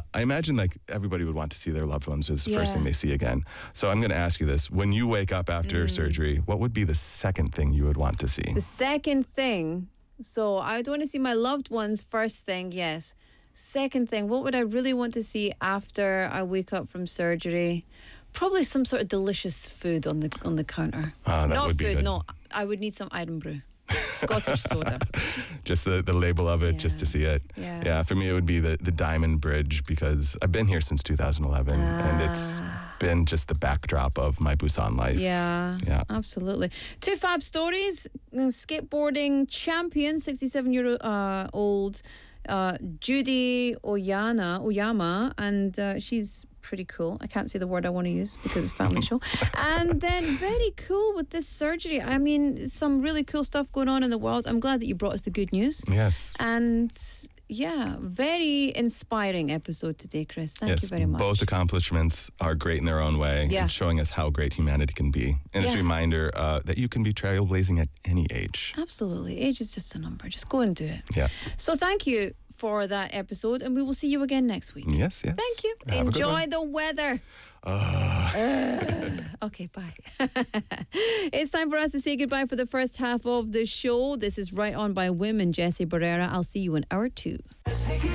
I imagine like everybody would want to see their loved ones as the first thing they see again. So I'm going to ask you this. When you wake up after surgery, what would be the second thing you would want to see? The second thing, so I would want to see my loved ones first thing, yes. Second thing, what would I really want to see after I wake up from surgery? Probably some sort of delicious food on the counter. That Not would be food, good. no. I would need some Iron Brew. Scottish soda. Just the label of it, just to see it. Yeah. For me, it would be the Diamond Bridge, because I've been here since 2011, and it's been just the backdrop of my Busan life. Yeah, absolutely. Two fab stories. Skateboarding champion, 67-year-old Judy Oyama, and she's pretty cool. I can't say the word I want to use because it's a family show. And then very cool with this surgery. I mean, some really cool stuff going on in the world. I'm glad that you brought us the good news. Yes. And yeah, very inspiring episode today, Chris. Thank you very much. Both accomplishments are great in their own way, and showing us how great humanity can be. And it's a reminder that you can be trailblazing at any age. Absolutely. Age is just a number. Just go and do it. Yeah. So thank you for that episode, and we will see you again next week. Yes. Thank you. Enjoy the weather. Okay, bye. It's time for us to say goodbye for the first half of the show. This is Right On by Wim and Jesse Barrera. I'll see you in hour 2.